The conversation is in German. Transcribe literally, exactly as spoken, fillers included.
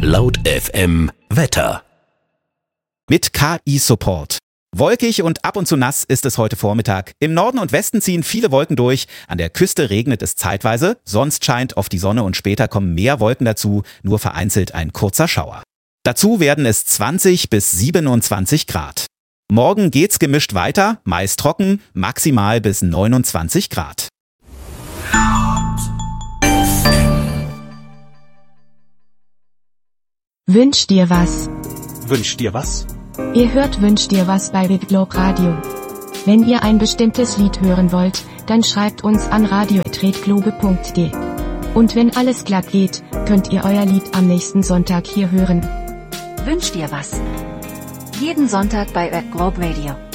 Laut F M Wetter. Mit K I-Support. Wolkig und ab und zu nass ist es heute Vormittag. Im Norden und Westen ziehen viele Wolken durch. An der Küste regnet es zeitweise. Sonst scheint oft die Sonne und später kommen mehr Wolken dazu. Nur vereinzelt ein kurzer Schauer. Dazu werden es zwanzig bis siebenundzwanzig Grad. Morgen geht's gemischt weiter, meist trocken, maximal bis neunundzwanzig Grad. Wünsch dir was. Wünsch dir was? Ihr hört Wünsch dir was bei Big Globe Radio. Wenn ihr ein bestimmtes Lied hören wollt, dann schreibt uns an radio at redglobe punkt de. Und wenn alles glatt geht, könnt ihr euer Lied am nächsten Sonntag hier hören. Wünsch dir was. Jeden Sonntag bei Red Globe Radio.